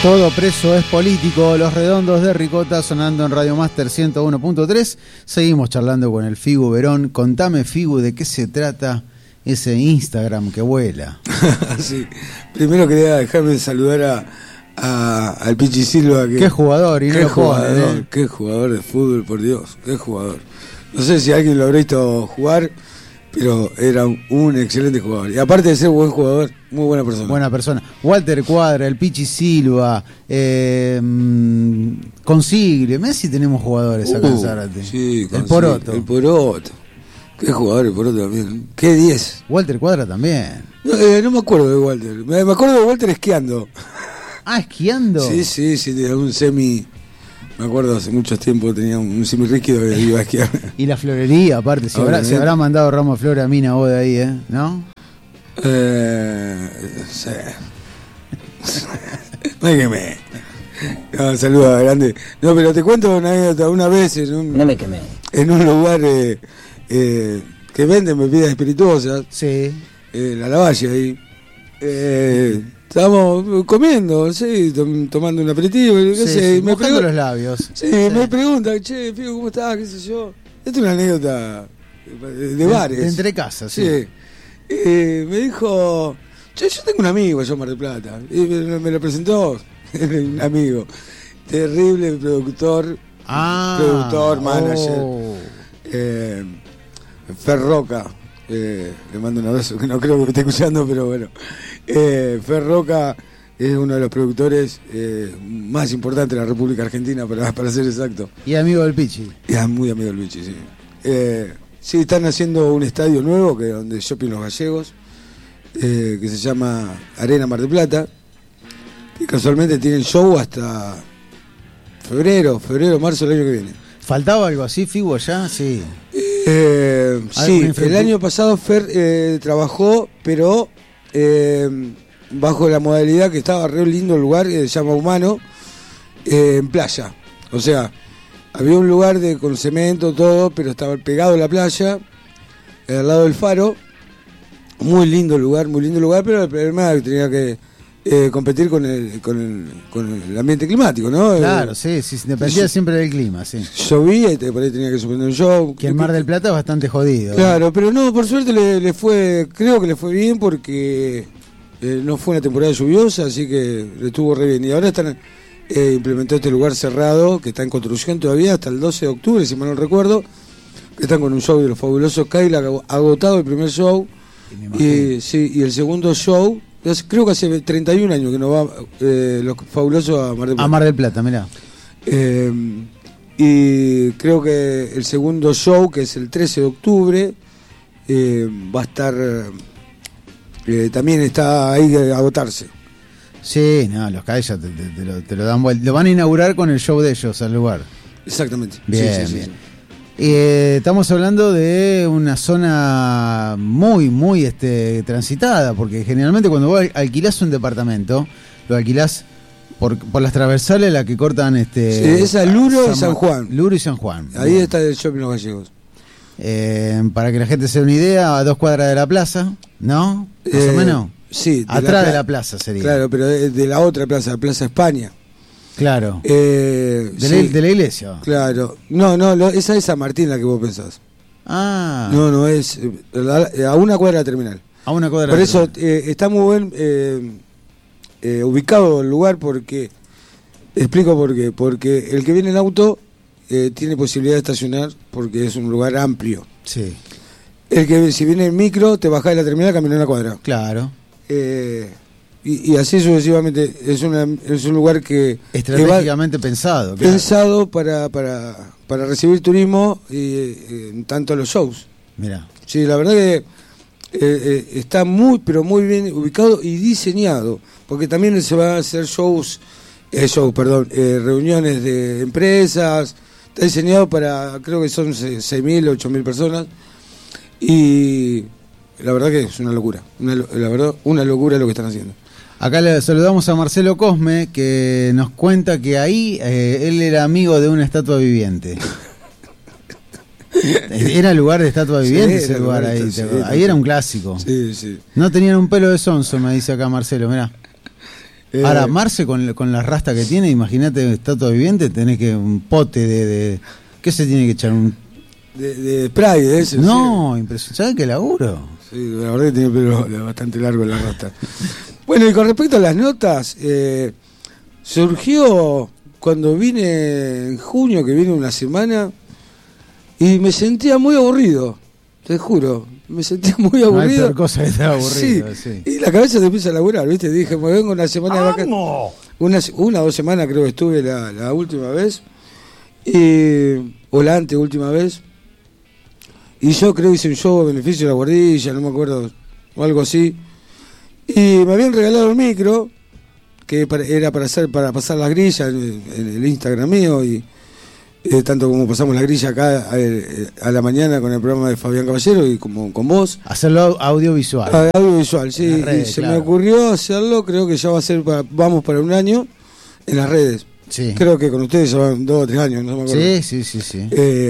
Todo preso es político. Los Redondos de Ricota sonando en Radio Master 101.3. Seguimos charlando con el Figu Verón. Contame, Figu, de qué se trata ese Instagram que vuela. Sí. Primero quería dejarme saludar al Pichi Silva. Qué jugador, y no lo pone, ¿eh? Qué jugador de fútbol, por Dios. Qué jugador. No sé si alguien lo habrá visto jugar, pero era un excelente jugador. Y aparte de ser buen jugador, muy buena persona. Buena persona. Walter Cuadra, el Pichi Silva, Consiglio. Messi tenemos jugadores acá en Zárate. Sí, el Poroto. El Poroto. Qué jugador el Poroto también. Qué 10. Walter Cuadra también. No me acuerdo de Walter. Me acuerdo de Walter esquiando. Ah, esquiando. Sí, de un semi. Me acuerdo hace muchos tiempos tenía un semi-rígido que iba a esquiar. Y la florería, aparte, se habrá mandado ramo de flores a Mina vos de ahí, ¿no? Sí. No hay que me. No, saluda, grande. No, pero te cuento una anécdota. Una vez No me quemé. En un lugar que venden bebidas espirituosas. Sí. La Lavalle ahí. Estábamos comiendo, sí, tomando un aperitivo, qué sé, mojando los labios. Sí, me preguntan, che, Figo, ¿cómo estás? ¿Qué sé yo? Esta es una anécdota de bares. De entre casas, sí. Me dijo, che, yo tengo un amigo allá en Mar del Plata. Y me lo presentó, un amigo. Terrible productor, manager. Ferroca. Le mando un abrazo, que no creo que me esté escuchando, pero bueno. Ferroca es uno de los productores más importantes de la República Argentina, para ser exacto. Y amigo del Pichi. Es muy amigo del Pichi, sí. Sí, están haciendo un estadio nuevo, donde Shopping Los Gallegos, que se llama Arena Mar del Plata, y casualmente tienen show hasta febrero, marzo del año que viene. ¿Faltaba algo así, Figu, allá? Sí. Sí, el año pasado Fer trabajó, pero bajo la modalidad que estaba re lindo el lugar, se llama Humano, en playa. O sea, había un lugar con cemento, todo, pero estaba pegado a la playa, al lado del faro. Muy lindo lugar, pero el problema era que tenía que competir con el ambiente climático, ¿no? Claro, sí, dependía siempre del clima, sí. Llovía y por ahí tenía que suspender un show. Que el Mar del Plata es bastante jodido. Claro, pero no, por suerte creo que le fue bien porque no fue una temporada lluviosa, así que le estuvo re bien. Y ahora implementó este lugar cerrado, que está en construcción todavía, hasta el 12 de octubre, si mal no recuerdo, que están con un show de los fabulosos Cadillac, agotado el primer show, y el segundo show. Creo que hace 31 años que no va los fabulosos a Mar del Plata. A Mar del Plata, mirá. Y creo que el segundo show, que es el 13 de octubre, va a estar... también está ahí a agotarse. Sí, no, los Cadillac te lo dan vuelta. Lo van a inaugurar con el show de ellos al lugar. Exactamente. Bien, sí. bien. Estamos hablando de una zona muy transitada, porque generalmente cuando vos alquilás un departamento, lo alquilás por las transversales, las que cortan sí, esa Luro y San Juan. Luro y San Juan. Ahí bien. Está el Shopping Los Gallegos. Para que la gente se dé una idea, a 2 cuadras de la plaza, ¿no? Más o menos. Sí. Atrás de la plaza sería. Claro, pero de la otra plaza, Plaza España. Claro. Sí. de la iglesia. Claro. No, esa es San Martín la que vos pensás. Ah. No, es a 1 cuadra de la terminal. A 1 cuadra. Por eso está muy bien ubicado el lugar, porque explico por qué. Porque el que viene en auto tiene posibilidad de estacionar, porque es un lugar amplio. Sí. El que si viene en micro, te bajás de la terminal, caminas 1 cuadra. Claro. Y así sucesivamente. Es un lugar que estratégicamente pensado. Claro. Pensado para recibir turismo y tanto los shows. Mira. Sí, la verdad que está pero muy bien ubicado y diseñado, porque también se van a hacer reuniones de empresas. Está diseñado para, creo que son 6.000, 8.000 personas, y la verdad que es una locura, una locura lo que están haciendo. Acá le saludamos a Marcelo Cosme, que nos cuenta que ahí él era amigo de una estatua viviente. Era lugar de estatua viviente, sí, ese lugar ahí. Sí, ahí era un clásico. Sí. No tenían un pelo de sonso, me dice acá Marcelo, mirá. Ahora, Marce con la rasta que tiene, imagínate, estatua viviente, tenés que un pote de ¿qué se tiene que echar? De spray, de ese. No, impresionante. ¿Sabes qué laburo? Sí, la verdad que tiene el pelo bastante largo la rasta. Bueno, y con respecto a las notas, surgió cuando vine en junio, que vine una semana, y me sentía muy aburrido, te juro. Me sentía muy aburrido. No hay peor cosa que estar aburrido, sí. Y la cabeza te empieza a laburar, ¿viste? Dije, me vengo una semana de vacaciones. Una o 2 semanas creo que estuve la última vez. O la anteúltima vez. Y yo creo que hice un show a beneficio de la guardilla, no me acuerdo, o algo así. Y me habían regalado el micro, que era para pasar las grillas en el Instagram mío, y tanto como pasamos la grilla acá a la mañana con el programa de Fabián Caballero y como con vos. Hacerlo audiovisual. Audiovisual, sí. Redes, y se me ocurrió hacerlo, creo que ya va a ser, vamos para un año, en las redes. Sí. Creo que con ustedes ya van 2 o 3 años, no me acuerdo. Sí.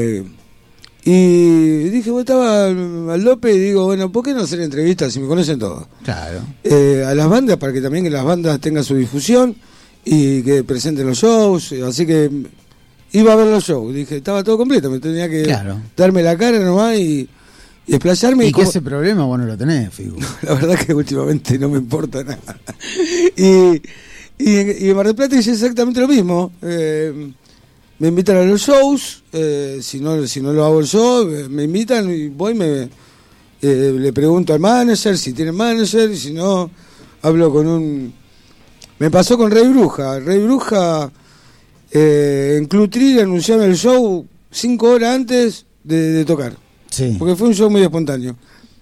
Y dije, estaba al López y digo, bueno, ¿por qué no hacer entrevistas si me conocen todos? Claro. A las bandas, para que también las bandas tengan su difusión y que presenten los shows, así que iba a ver los shows. Dije, estaba todo completo, me tenía que darme la cara nomás y explayarme. ¿Y qué ese problema vos no lo tenés, Figu? La verdad que últimamente no me importa nada. Y en Mar del Plata hice exactamente lo mismo. Me invitan a los shows, si no lo hago yo, me invitan y voy, le pregunto al manager si tiene manager, y si no, hablo con un... Me pasó con Rey Bruja. Rey Bruja en Club Tri anunciaron el show 5 horas antes de tocar. Sí. Porque fue un show muy espontáneo.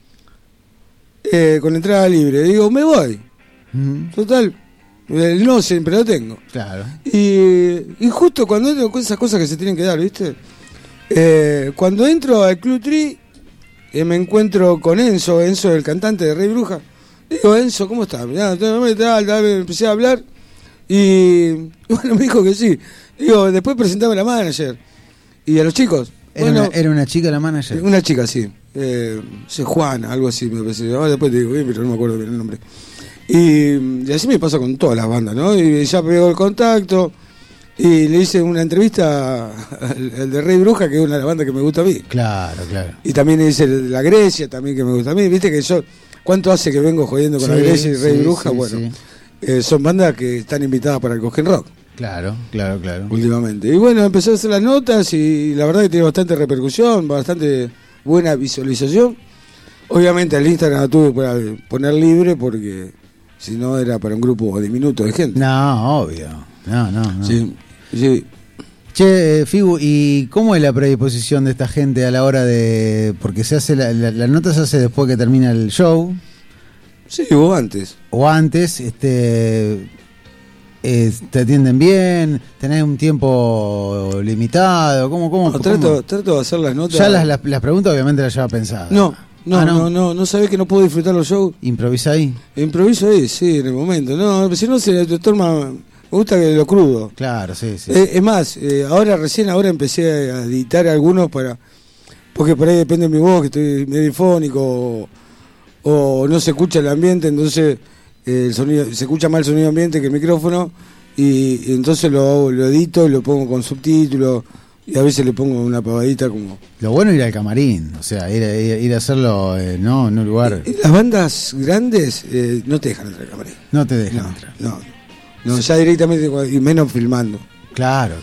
Con entrada libre. Digo, me voy. Total. El no siempre lo tengo. Claro. Y justo cuando entro con esas cosas que se tienen que dar, ¿viste? Cuando entro al Club Tri, me encuentro con Enzo, el cantante de Rey Bruja. Digo, Enzo, ¿cómo estás? Mirá, empecé a hablar y bueno, me dijo que sí. Digo, después presentame a la manager y a los chicos. ¿Era una chica la manager? Una chica, sí. Juana, algo así me parece. Ahora después te digo bien, pero no me acuerdo bien el nombre. Y así me pasa con todas las bandas, ¿no? Y ya pegó el contacto y le hice una entrevista al de Rey Bruja, que es una de las bandas que me gusta a mí. Claro. Y también le hice la Grecia, también que me gusta a mí. Viste que yo, ¿cuánto hace que vengo jodiendo con la Grecia y Rey Bruja? Bueno, son bandas que están invitadas para el Cosquín Rock. Claro. Últimamente. Y bueno, empecé a hacer las notas y la verdad que tiene bastante repercusión, bastante buena visualización. Obviamente el Instagram la tuve para poner libre porque... Si no, era para un grupo diminuto de gente. No, obvio. No. Sí. Che, Figu, ¿y cómo es la predisposición de esta gente a la hora de...? Porque se hace la nota se hace después que termina el show. Sí, o antes. O antes, te atienden bien, tenés un tiempo limitado, ¿cómo? Trato de hacer las notas. Ya las preguntas obviamente las lleva pensadas. No sabés que no puedo disfrutar los shows. ¿Improvisa ahí? Improviso ahí, sí, en el momento. No, si no se torna... Me gusta que lo crudo. Claro, sí. Es más, ahora empecé a editar algunos porque por ahí depende de mi voz, que estoy medio fónico o no se escucha el ambiente, entonces el sonido, se escucha más el sonido ambiente que el micrófono y entonces lo edito y lo pongo con subtítulos. Y a veces le pongo una pavadita como... Lo bueno es ir al camarín, o sea, ir a hacerlo en un lugar... Las bandas grandes no te dejan entrar al camarín. No te dejan entrar. No, ya directamente, y menos filmando. Claro.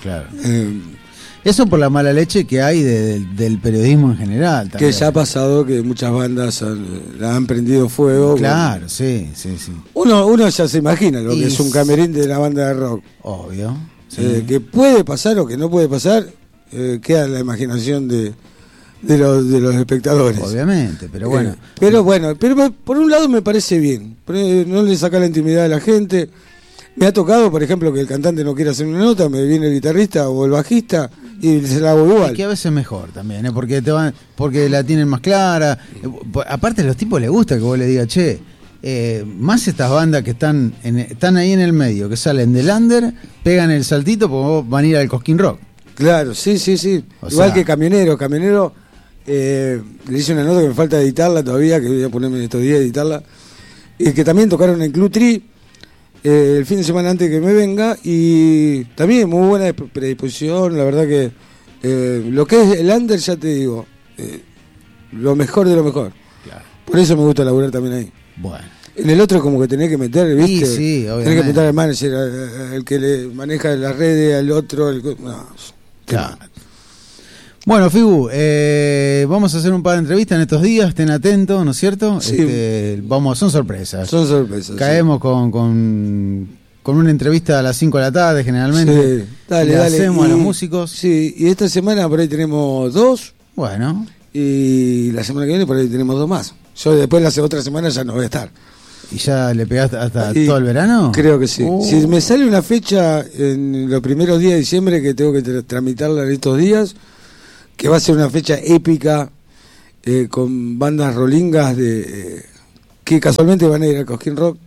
Eso por la mala leche que hay del periodismo en general. También. Que ya ha pasado que muchas bandas la han prendido fuego. Claro, bueno. Sí. Uno ya se imagina lo que es un camarín de la banda de rock. Obvio. Sí. Que puede pasar o que no puede pasar... queda en la imaginación de los espectadores. Obviamente, pero bueno. Pero por un lado me parece bien. No le saca la intimidad a la gente. Me ha tocado, por ejemplo, que el cantante no quiera hacer una nota, me viene el guitarrista o el bajista y se la hago igual. Es que a veces es mejor también, porque la tienen más clara. Aparte a los tipos les gusta que vos le digas, che, más estas bandas que están ahí en el medio, que salen del under, pegan el saltito porque vos van a ir al Cosquín Rock. Claro, sí. Igual que Camionero, le hice una nota que me falta editarla todavía, que voy a ponerme en estos días a editarla, que también tocaron en Club Tri, el fin de semana antes que me venga, y también muy buena predisposición, la verdad que lo que es el under, ya te digo, lo mejor de lo mejor. Claro. Por eso me gusta laburar también ahí. Bueno. En el otro como que tenés que meter, ¿viste? Sí, obviamente. Tenés que meter al manager, al que le maneja las redes, al otro, claro. Bueno, Figu, vamos a hacer un par de entrevistas en estos días, estén atentos, ¿no es cierto? Sí. Son sorpresas. Son sorpresas. Caemos sí. con una entrevista a las 5 de la tarde, generalmente. Sí. Dale. Hacemos a los músicos. Sí, y esta semana por ahí tenemos 2. Bueno. Y la semana que viene por ahí tenemos 2 más. Yo después la otra semana ya no voy a estar. ¿Y ya le pegaste hasta todo el verano? Creo que sí. Si me sale una fecha en los primeros días de diciembre que tengo que tramitarla en estos días, que va a ser una fecha épica con bandas rolingas que casualmente van a ir al Cosquín Rock.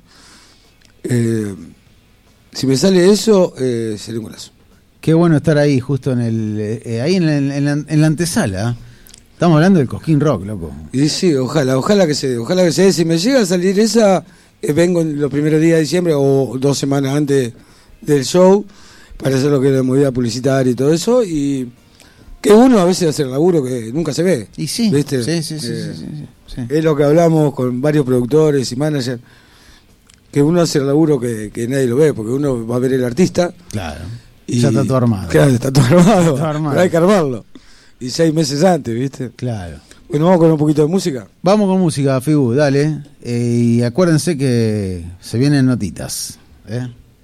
Si me sale eso, sería un golazo. Qué bueno estar ahí, justo en la antesala. Estamos hablando del Cosquín Rock, loco. Y sí, ojalá que se dé. Si me llega a salir esa, vengo en los primeros días de diciembre o 2 semanas antes del show para hacer lo que es la movida publicitaria y todo eso. Y que uno a veces hace el laburo que nunca se ve. Y sí, ¿viste? Sí. Es lo que hablamos con varios productores y managers, que uno hace el laburo que nadie lo ve, porque uno va a ver el artista. Claro. Y ya está todo armado. Claro, está todo armado. Pero hay que armarlo. Y 6 meses antes, ¿viste? Claro. Bueno, vamos con un poquito de música. Vamos con música, Figu, dale. Y acuérdense que se vienen notitas.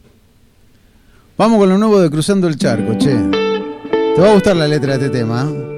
Vamos con lo nuevo de Cruzando el Charco, che. Te va a gustar la letra de este tema, ¿eh?